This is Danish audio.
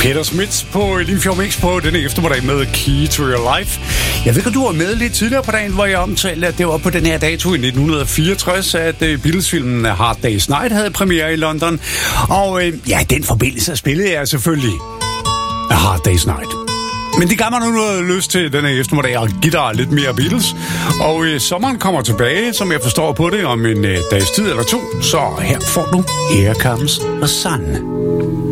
Peter Smits på Limfjord Mix på denne eftermiddag med Key to Your Life. Jeg ved, at du var med lidt tidligere på dagen, hvor jeg omtalte, at det var på den her dato i 1964, at Beatles-filmen Hard Day's Night havde premiere i London. Og i den forbindelse spillede jeg selvfølgelig A Hard Day's Night. Men det gav mig nu noget lyst til denne eftermiddag at give dig lidt mere Beatles. Og sommeren kommer tilbage, som jeg forstår på det, om en dags tid eller to. Så her får du Here Comes the Sun.